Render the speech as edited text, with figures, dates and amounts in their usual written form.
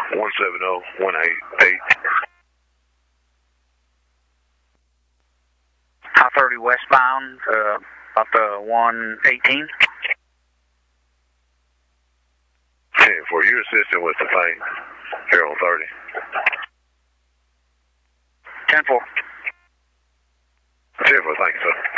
170-188. I-30 westbound, about the 118. 10-4, you're assisting with the thing here on 30. 10-4. 10-4, thank you, sir.